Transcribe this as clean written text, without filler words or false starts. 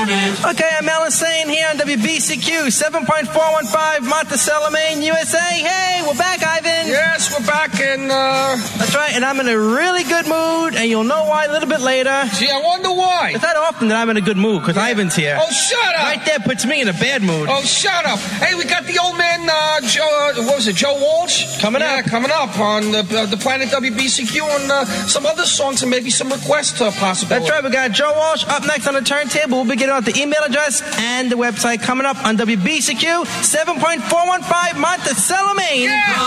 Okay, I'm Alan Sane here on WBCQ 7.415 Monticello, Maine, USA. Hey, we're back, Ivan. Yes, we're back, and That's right, and I'm in a really good mood, and you'll know why a little bit later. Gee, I wonder why. It's not often that I'm in a good mood, because Ivan's here. Oh, shut up. Right there puts me in a bad mood. Oh, shut up. Hey, we got the old man, Joe Walsh? Coming up. Yeah, coming up on the Planet WBCQ, and some other songs and maybe some requests possible. That's right, we got Joe Walsh up next on the turntable. We'll be getting out the email address and the website coming up on WBCQ 7.415 Monticello, Maine. Yeah.